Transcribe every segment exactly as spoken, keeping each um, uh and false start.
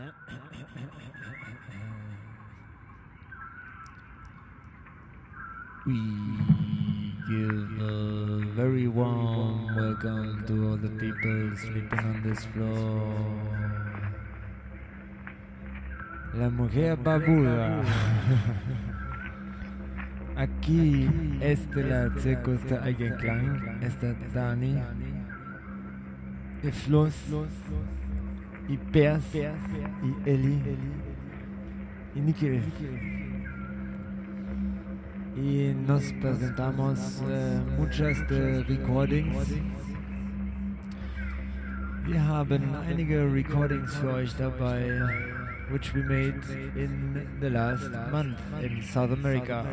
We give a very warm welcome to all the people sleeping on this floor. La mujer babuda. Aquí este la Zirkus der Eigenklang, este Dani, y Fluss, y Pers, y Eli, y Nikhil. Y nos presentamos äh, muchas de Recordings. Wir haben einige Recordings für euch dabei, which we made in the last month in South America.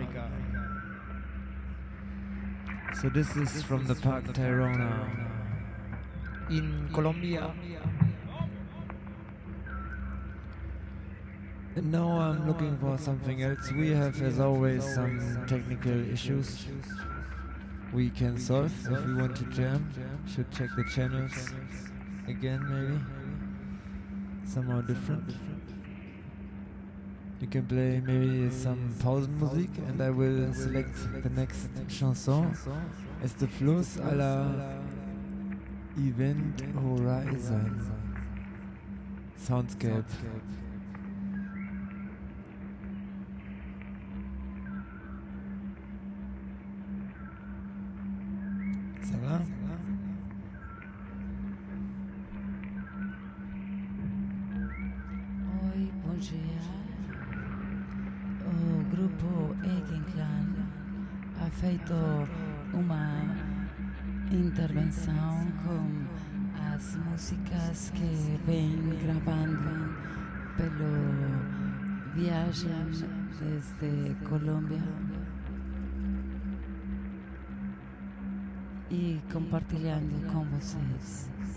So this is from the Park Tayrona in Colombia. And now I'm looking for something else. We have, as always, some technical issues we can solve if we want to jam. Should check the channels again, maybe. Somehow different. You can play maybe some Pausenmusik, and I will select the next chanson as the Fluss à la Event Horizon Soundscape. Ça va? Oi, bom dia. O grupo Eigenklang ha feito uma intervenção com as músicas que vem gravando pelo viagem desde Colômbia e compartilhando com vocês.